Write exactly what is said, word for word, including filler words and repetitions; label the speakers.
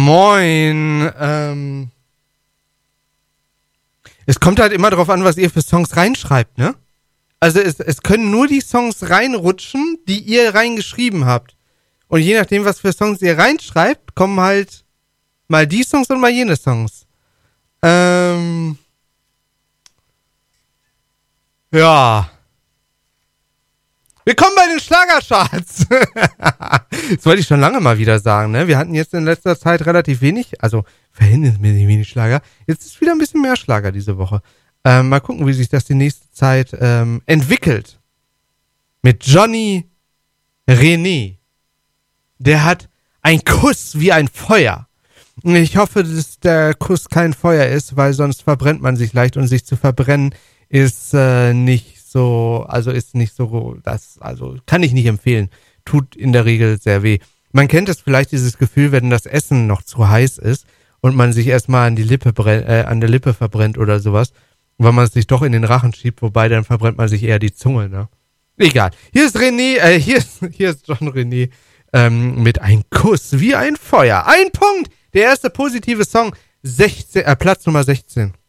Speaker 1: Moin. Ähm, es kommt halt immer darauf an, was ihr für Songs reinschreibt, ne? Also es, es können nur die Songs reinrutschen, die ihr reingeschrieben habt. Und je nachdem, was für Songs ihr reinschreibt, kommen halt mal die Songs und mal jene Songs. Ähm, ja. Willkommen bei den Schlagercharts. Das wollte ich schon lange mal wieder sagen, ne? Wir hatten jetzt in letzter Zeit relativ wenig, also verhältnismäßig wenig Schlager. Jetzt ist wieder ein bisschen mehr Schlager diese Woche. Ähm, mal gucken, wie sich das die nächste Zeit ähm, entwickelt. Mit Johnny René. Der hat einen Kuss wie ein Feuer. Und ich hoffe, dass der Kuss kein Feuer ist, weil sonst verbrennt man sich leicht und sich zu verbrennen ist äh, nicht so, also ist nicht so, das, also kann ich nicht empfehlen. Tut in der Regel sehr weh. Man kennt es vielleicht, dieses Gefühl, wenn das Essen noch zu heiß ist und man sich erstmal an die Lippe brennt, äh, an der Lippe verbrennt oder sowas, weil man es sich doch in den Rachen schiebt, wobei dann verbrennt man sich eher die Zunge, ne? Egal. Hier ist René, äh, hier ist, hier ist John René, ähm, mit einem Kuss wie ein Feuer. Ein Punkt! Der erste positive Song, sechzehn, äh, Platz Nummer sechzehn.